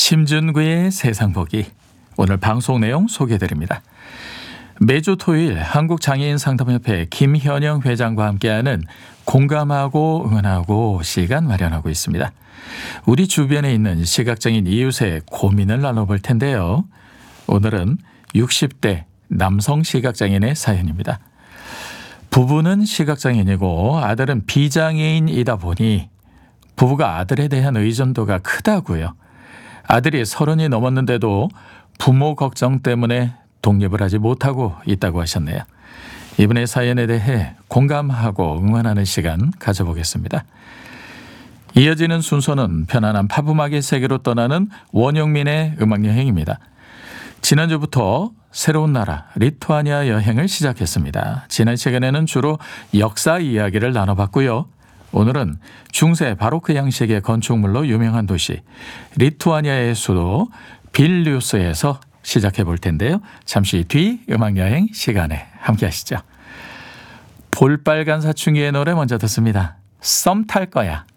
심준구의 세상보기. 오늘 방송 내용 소개해드립니다. 매주 토요일 한국장애인상담협회 김현영 회장과 함께하는 공감하고 응원하고 시간 마련하고 있습니다. 우리 주변에 있는 시각장애인 이웃의 고민을 나눠볼 텐데요. 오늘은 60대 남성 시각장애인의 사연입니다. 부부는 시각장애인이고 아들은 비장애인이다 보니 부부가 아들에 대한 의존도가 크다고요. 아들이 30이 넘었는데도 부모 걱정 때문에 독립을 하지 못하고 있다고 하셨네요. 이분의 사연에 대해 공감하고 응원하는 시간 가져보겠습니다. 이어지는 순서는 편안한 팝음악의 세계로 떠나는 원영민의 음악여행입니다. 지난주부터 새로운 나라 리투아니아 여행을 시작했습니다. 지난 시간에는 주로 역사 이야기를 나눠봤고요. 오늘은 중세 바로크 양식의 건축물로 유명한 도시 리투아니아의 수도 빌뉴스에서 시작해 볼 텐데요. 잠시 뒤 음악여행 시간에 함께 하시죠. 볼빨간 사춘기의 노래 먼저 듣습니다. 썸 탈 거야.